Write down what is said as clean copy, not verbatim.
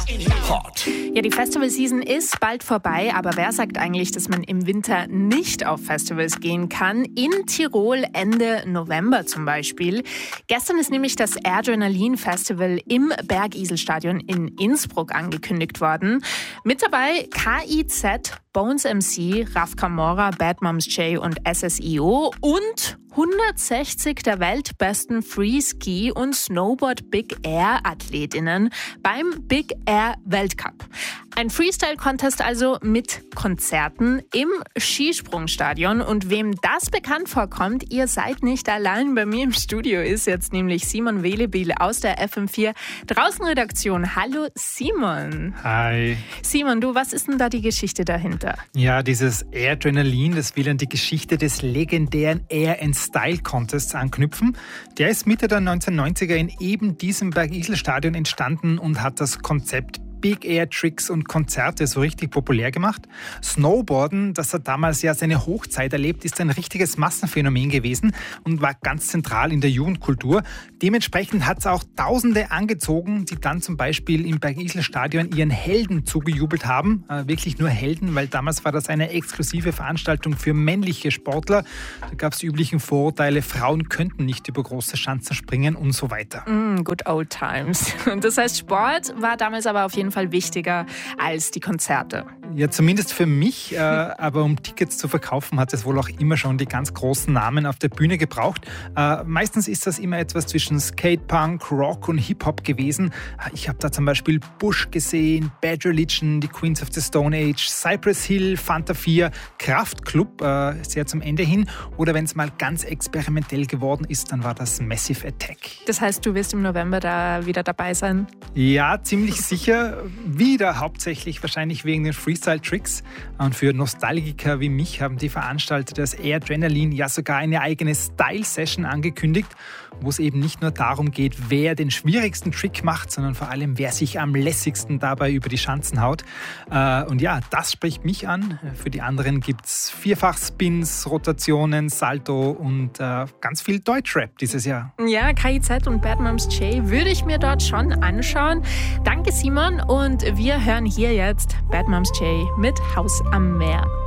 Hot. Ja, die Festival-Season ist bald vorbei, aber wer sagt eigentlich, dass man im Winter nicht auf Festivals gehen kann? In Tirol Ende November zum Beispiel. Gestern ist nämlich das Adrenalin-Festival im Bergiselstadion in Innsbruck angekündigt worden. Mit dabei KIZ, Bones MC, Raf Camora, Bad Moms J und SSIO und 160 der weltbesten Freeski- und Snowboard-Big-Air-Athletinnen beim Big Air Weltcup. Ein Freestyle-Contest also mit Konzerten im Skisprungstadion. Und wem das bekannt vorkommt, ihr seid nicht allein. Bei mir im Studio ist jetzt nämlich Simon Welebiel aus der FM4 Draußenredaktion. Hallo Simon. Hi. Simon, du, was ist denn da die Geschichte dahinter? Ja, dieses Adrenalin, das will an die Geschichte des legendären Air and Style Contests anknüpfen. Der ist Mitte der 1990er in eben diesem Bergiselstadion entstanden und hat das Konzept Big Air Tricks und Konzerte so richtig populär gemacht. Snowboarden, das hat damals ja seine Hochzeit erlebt, ist ein richtiges Massenphänomen gewesen und war ganz zentral in der Jugendkultur. Dementsprechend hat es auch Tausende angezogen, die dann zum Beispiel im Bergiselstadion ihren Helden zugejubelt haben. Wirklich nur Helden, weil damals war das eine exklusive Veranstaltung für männliche Sportler. Da gab es die üblichen Vorurteile, Frauen könnten nicht über große Schanzen springen und so weiter. Good old times. Das heißt, Sport war damals aber auf jeden Fall wichtiger als die Konzerte. Ja, zumindest für mich. Aber um Tickets zu verkaufen, hat es wohl auch immer schon die ganz großen Namen auf der Bühne gebraucht. Meistens ist das immer etwas zwischen Skatepunk, Rock und Hip-Hop gewesen. Ich habe da zum Beispiel Bush gesehen, Bad Religion, die Queens of the Stone Age, Cypress Hill, Fanta 4, Kraftklub, sehr zum Ende hin. Oder wenn es mal ganz experimentell geworden ist, dann war das Massive Attack. Das heißt, du wirst im November da wieder dabei sein? Ja, ziemlich sicher. Wieder hauptsächlich wahrscheinlich wegen den Freestyle-Tricks. Und für Nostalgiker wie mich haben die Veranstalter des Adrenalin ja sogar eine eigene Style-Session angekündigt, wo es eben nicht nur darum geht, wer den schwierigsten Trick macht, sondern vor allem, wer sich am lässigsten dabei über die Schanzen haut. Und ja, das spricht mich an. Für die anderen gibt es Vierfach-Spins, Rotationen, Salto und ganz viel Deutschrap dieses Jahr. Ja, KIZ und Bad Moms J würde ich mir dort schon anschauen. Danke, Simon. Und wir hören hier jetzt Bad Moms J mit Haus am Meer.